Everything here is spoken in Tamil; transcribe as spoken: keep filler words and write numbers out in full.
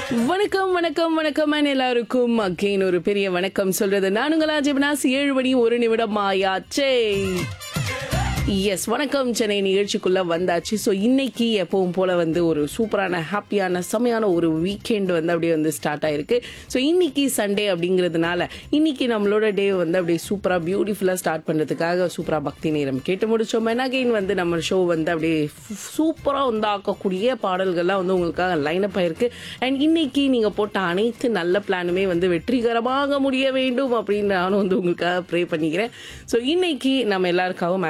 வணக்கம் வணக்கம் வணக்கம் and எல்லாருக்கும் அகைன் ஒரு பெரிய வணக்கம் சொல்றது நானுங்களா ஜெபனாஸ் ஏழு மணி ஒரு நிமிடம் ஆயாச்சே. எஸ் வணக்கம் சென்னை நிகழ்ச்சிக்குள்ள வந்தாச்சு. ஸோ இன்னைக்கு எப்பவும் போல வந்து ஒரு சூப்பரான ஹாப்பியான செமையான ஒரு வீக்கெண்ட் வந்து அப்படியே வந்து ஸ்டார்ட் ஆயிருக்கு. ஸோ இன்னைக்கு சண்டே அப்படிங்கிறதுனால இன்னைக்கு நம்மளோட டே வந்து அப்படியே சூப்பராக பியூட்டிஃபுல்லாக ஸ்டார்ட் பண்ணுறதுக்காக சூப்பராக பக்தி நேரம் கேட்டு முடிச்சோம். அகைன் வந்து நம்ம ஷோ வந்து அப்படியே சூப்பராக வந்து ஆக்கக்கூடிய பாடல்கள்லாம் வந்து உங்களுக்காக லைனப் ஆயிருக்கு. அண்ட் இன்னைக்கு நீங்கள் போட்ட அனைத்து நல்ல பிளானுமே வந்து வெற்றிகரமாக முடிய வேண்டும் அப்படின்னு நானும் வந்து உங்களுக்காக ப்ரே பண்ணிக்கிறேன். ஸோ இன்னைக்கு நம்ம எல்லாருக்காகவும்